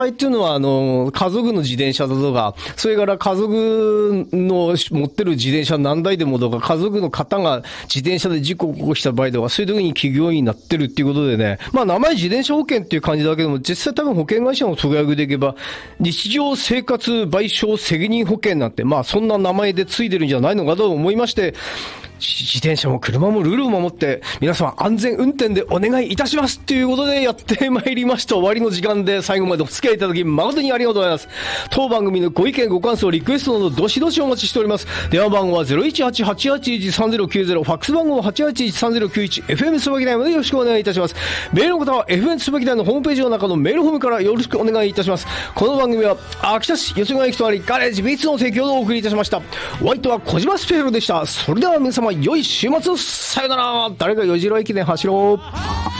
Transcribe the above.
っていうのは、家族の自転車だとか、それから家族の持ってる自転車何台でもとか、家族の方が自転車で事故を起こした場合とか、そういう時に企業になってるっていうことでね、まあ名前自転車保険っていう感じだけども、実際多分保険会社の特約でいけば、日常生活賠償責任保険なんて、まあそんな名前でついてるんじゃないのかと思いまして、自転車も車もルールを守って、皆様安全運転でお願いいたしますということでやってまいりました。終わりの時間で最後までお付き合いいただき誠にありがとうございます。当番組のご意見ご感想リクエストなどどしどしお待ちしております。電話番号は 018-881-3090、ファックス番号は 881-3091、FM つばき台までよろしくお願いいたします。メールの方は FM つばき台のホームページの中のメールフォームからよろしくお願いいたします。この番組は秋田市四谷川駅となりガレージビーツの提供でお送りいたしました。お相手は小島スペシャルでした。それでは皆様良い週末、さよなら。誰かよじろ駅で走ろう。